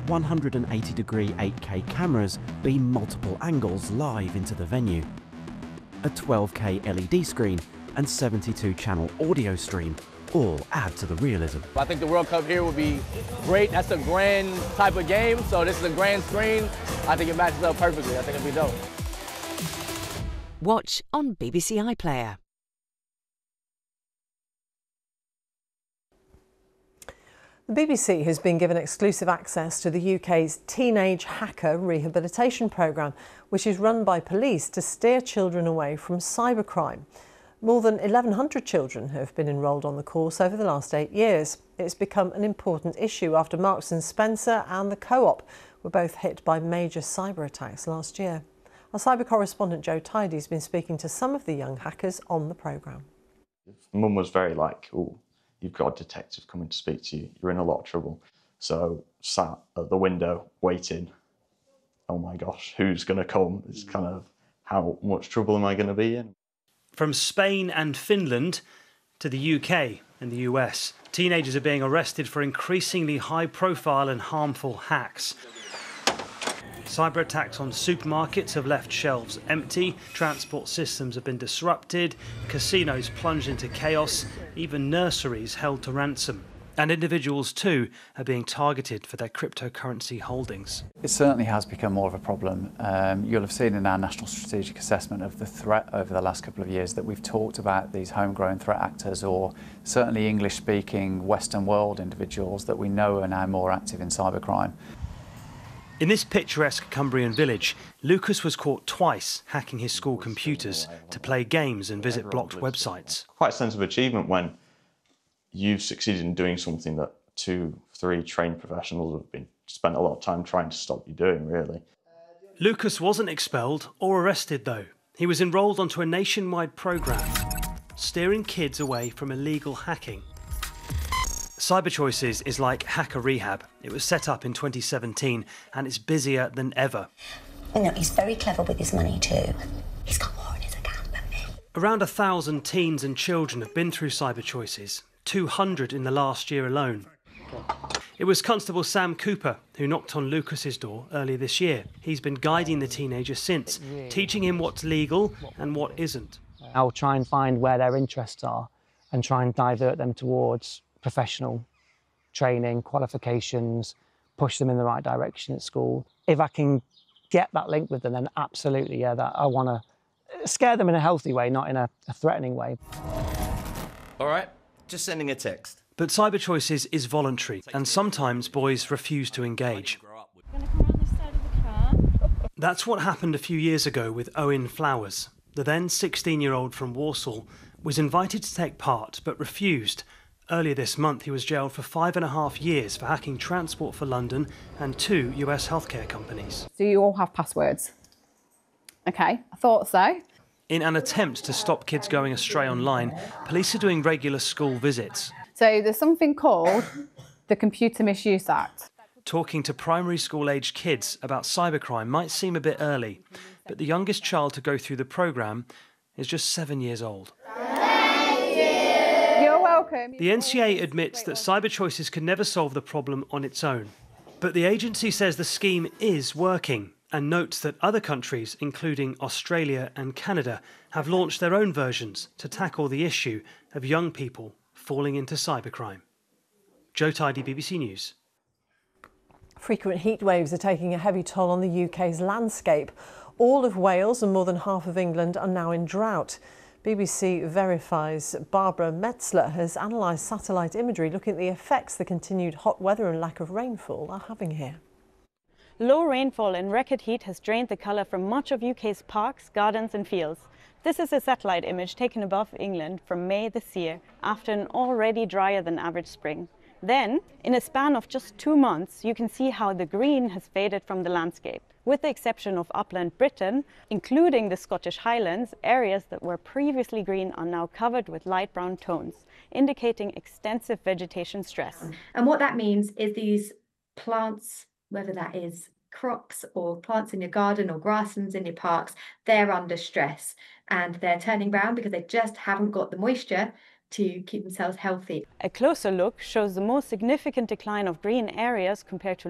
180-degree 8K cameras beam multiple angles live into the venue. A 12K LED screen and 72-channel audio stream all add to the realism. I think the World Cup here would be great. That's a grand type of game, so this is a grand screen. I think it matches up perfectly. I think it'd be dope. Watch on BBC iPlayer. The BBC has been given exclusive access to the UK's Teenage Hacker Rehabilitation Programme, which is run by police to steer children away from cybercrime. More than 1,100 children have been enrolled on the course over the last 8 years. It's become an important issue after Marks & Spencer and the Co-op were both hit by major cyber attacks last year. Our cyber correspondent Joe Tidy has been speaking to some of the young hackers on the programme. Mum was very like, oh, you've got a detective coming to speak to you, you're in a lot of trouble. So sat at the window waiting, oh my gosh, who's going to come? It's kind of, how much trouble am I going to be in? From Spain and Finland to the UK and the US, teenagers are being arrested for increasingly high-profile and harmful hacks. Cyber attacks on supermarkets have left shelves empty, transport systems have been disrupted, casinos plunged into chaos, even nurseries held to ransom. And individuals too are being targeted for their cryptocurrency holdings. It certainly has become more of a problem. You'll have seen in our National Strategic Assessment of the threat over the last couple of years that we've talked about these homegrown threat actors, or certainly English-speaking Western world individuals that we know are now more active in cybercrime. In this picturesque Cumbrian village, Lucas was caught twice hacking his school computers to play games and visit blocked websites. Quite a sense of achievement when you've succeeded in doing something that 2-3 trained professionals have spent a lot of time trying to stop you doing, really. Lucas wasn't expelled or arrested, though. He was enrolled onto a nationwide programme, steering kids away from illegal hacking. CyberChoices is like Hacker Rehab. It was set up in 2017 and it's busier than ever. You know, he's very clever with his money too. He's got more in his account than me. Around 1,000 teens and children have been through CyberChoices, 200 in the last year alone. It was Constable Sam Cooper who knocked on Lucas's door earlier this year. He's been guiding the teenager since, teaching him what's legal and what isn't. I'll try and find where their interests are and try and divert them towards professional training, qualifications, push them in the right direction at school. If I can get that link with them, then absolutely, yeah, that I want to scare them in a healthy way, not in a threatening way. All right, just sending a text. But CyberChoices is voluntary, and sometimes boys refuse to engage. That's what happened a few years ago with Owen Flowers. The then 16-year-old from Walsall was invited to take part, but refused. Earlier this month, he was jailed for 5.5 years for hacking Transport for London and 2 US healthcare companies. Do you all have passwords? Okay, I thought so. In an attempt to stop kids going astray online, police are doing regular school visits. So there's something called the Computer Misuse Act. Talking to primary school-aged kids about cybercrime might seem a bit early, but the youngest child to go through the programme is just 7 years old. You're welcome. The NCA admits that CyberChoices can never solve the problem on its own. But the agency says the scheme is working and notes that other countries, including Australia and Canada, have launched their own versions to tackle the issue of young people falling into cybercrime. Joe Tidy, BBC News. Frequent heat waves are taking a heavy toll on the UK's landscape. All of Wales and more than half of England are now in drought. BBC Verify's Barbara Metzler has analysed satellite imagery looking at the effects the continued hot weather and lack of rainfall are having here. Low rainfall and record heat has drained the colour from much of UK's parks, gardens and fields. This is a satellite image taken above England from May this year, after an already drier than average spring. Then, in a span of just 2 months, you can see how the green has faded from the landscape. With the exception of upland Britain, including the Scottish Highlands, areas that were previously green are now covered with light brown tones, indicating extensive vegetation stress. And what that means is these plants, whether that is crops or plants in your garden or grasslands in your parks, they're under stress and they're turning brown because they just haven't got the moisture to keep themselves healthy. A closer look shows the most significant decline of green areas compared to